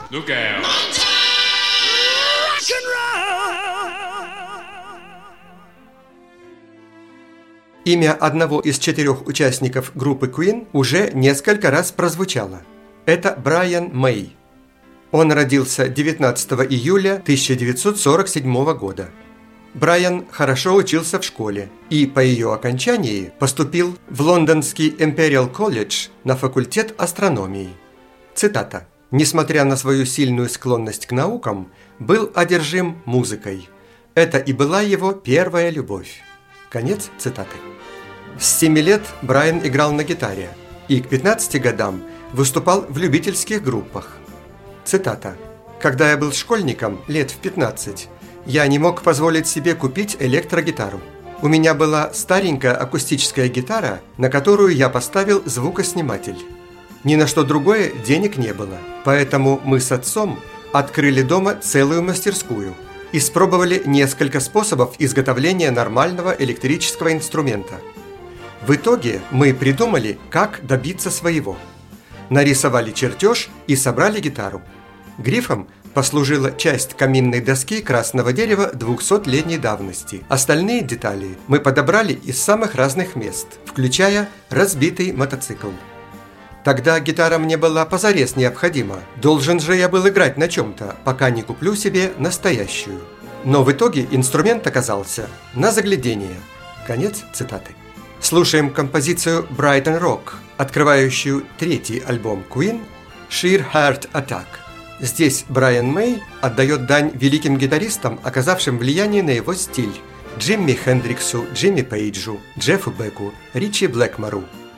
Look out. Имя одного из 4 участников группы Queen уже несколько раз прозвучало. Это Брайан Мэй. Он родился 19 июля 1947 года. Брайан хорошо учился в школе и по ее окончании поступил в лондонский Imperial College на факультет астрономии. Цитата. «Несмотря на свою сильную склонность к наукам, был одержим музыкой. Это и была его первая любовь». Конец цитаты. С 7 лет Брайан играл на гитаре и к 15 годам выступал в любительских группах. Цитата. «Когда я был школьником, лет в 15, я не мог позволить себе купить электрогитару. У меня была старенькая акустическая гитара, на которую я поставил звукосниматель. Ни на что другое денег не было, поэтому мы с отцом открыли дома целую мастерскую. Испробовали несколько способов изготовления нормального электрического инструмента. В итоге мы придумали, как добиться своего. Нарисовали чертеж и собрали гитару. Грифом послужила часть каминной доски красного дерева 200-летней давности. Остальные детали мы подобрали из самых разных мест, включая разбитый мотоцикл. Тогда гитара мне была позарез необходима. Должен же я был играть на чем-то, пока не куплю себе настоящую. Но в итоге инструмент оказался на заглядение». Конец цитаты. Слушаем композицию Brighton Rock, открывающую 3-й альбом Queen Sheer Heart Attack. Здесь Брайан Мэй отдает дань великим гитаристам, оказавшим влияние на его стиль: Джимми Хендриксу, Джимми Пейджу, Джеффу Беку, Ричи Блэкмору.